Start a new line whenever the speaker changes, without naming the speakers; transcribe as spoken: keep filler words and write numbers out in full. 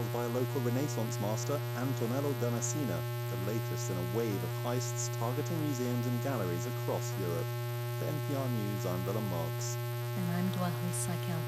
tales by a local Renaissance master, Antonello Damascena, the latest in a wave of heists targeting museums and galleries across Europe. For N P R News, I'm Willem Marks.
And I'm Dwali Saikel.